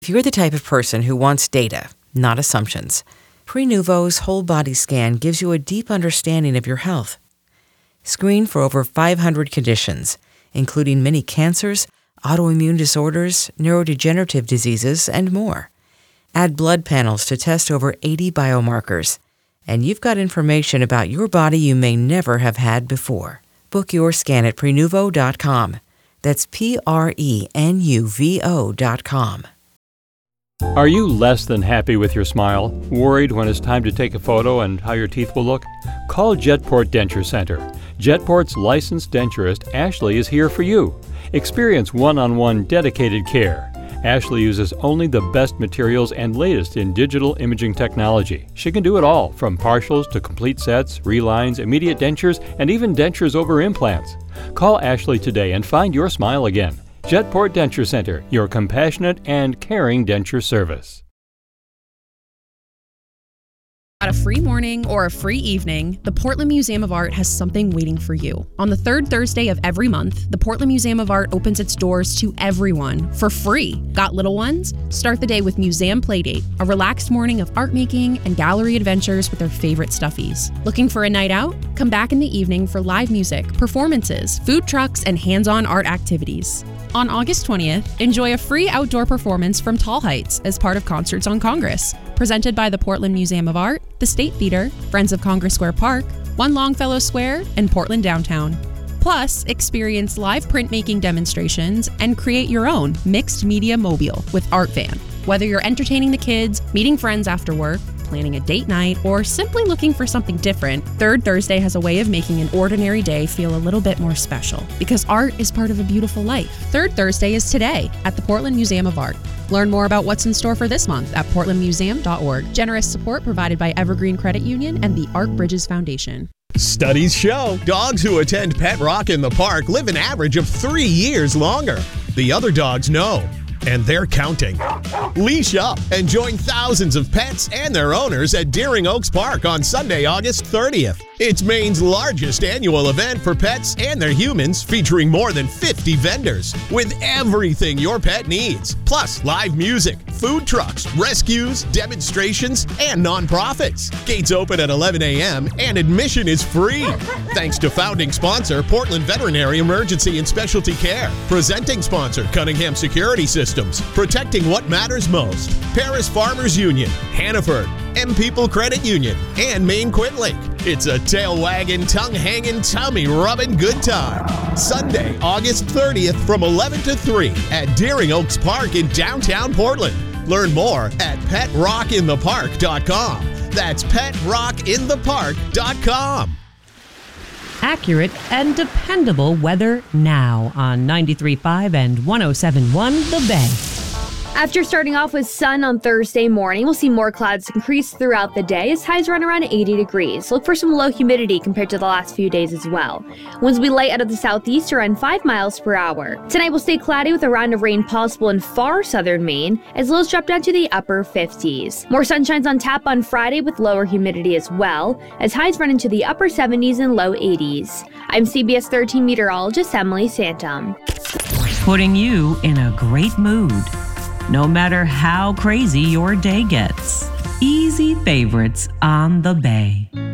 If you're the type of person who wants data, not assumptions, Prenuvo's whole body scan gives you a deep understanding of your health. Screen for over 500 conditions, including many cancers, autoimmune disorders, neurodegenerative diseases, and more. Add blood panels to test over 80 biomarkers, and you've got information about your body you may never have had before. Book your scan at Prenuvo.com. That's Prenuvo.com. Are you less than happy with your smile? Worried when it's time to take a photo and how your teeth will look? Call Jetport Denture Center. Jetport's licensed denturist, Ashley, is here for you. Experience one-on-one dedicated care. Ashley uses only the best materials and latest in digital imaging technology. She can do it all, from partials to complete sets, relines, immediate dentures, and even dentures over implants. Call Ashley today and find your smile again. Jetport Denture Center, your compassionate and caring denture service. Got a free morning or a free evening, the Portland Museum of Art has something waiting for you. On the third Thursday of every month, the Portland Museum of Art opens its doors to everyone for free. Got little ones? Start the day with Museum Playdate, a relaxed morning of art making and gallery adventures with their favorite stuffies. Looking for a night out? Come back in the evening for live music, performances, food trucks, and hands-on art activities. On August 20th, enjoy a free outdoor performance from Tall Heights as part of Concerts on Congress, presented by the Portland Museum of Art, the State Theater, Friends of Congress Square Park, One Longfellow Square, and Portland Downtown. Plus, experience live printmaking demonstrations and create your own mixed media mobile with Art Van. Whether you're entertaining the kids, meeting friends after work, planning a date night, or simply looking for something different, Third Thursday has a way of making an ordinary day feel a little bit more special, because art is part of a beautiful life. Third Thursday is today at the Portland Museum of Art. Learn more about what's in store for this month at portlandmuseum.org. Generous support provided by Evergreen Credit Union and the Art Bridges Foundation. Studies show dogs who attend Pet Rock in the Park live an average of 3 years longer. The other dogs know, and they're counting. Leash up and join thousands of pets and their owners at Deering Oaks Park on Sunday, August 30th. It's Maine's largest annual event for pets and their humans, featuring more than 50 vendors with everything your pet needs. Plus, live music, food trucks, rescues, demonstrations, and nonprofits. Gates open at 11 a.m. and admission is free. Thanks to founding sponsor, Portland Veterinary Emergency and Specialty Care. Presenting sponsor, Cunningham Security Systems. Protecting what matters most. Paris Farmers Union, Hannaford, M People Credit Union, and Maine Quinlake. It's a tail-wagging, tongue-hanging, tummy-rubbing good time. Sunday, August 30th from 11 to 3 at Deering Oaks Park in downtown Portland. Learn more at PetRockInThePark.com. That's PetRockInThePark.com. Accurate and dependable weather now on 93.5 and 107.1 The Bay. After starting off with sun on Thursday morning, we'll see more clouds increase throughout the day as highs run around 80 degrees. Look for some low humidity compared to the last few days as well. Winds will be light out of the southeast around 5 miles per hour. Tonight will stay cloudy with a round of rain possible in far southern Maine as lows drop down to the upper 50s. More sunshine's on tap on Friday with lower humidity as well as highs run into the upper 70s and low 80s. I'm CBS 13 meteorologist Emily Santum. Putting you in a great mood, no matter how crazy your day gets. Easy favorites on the Bay.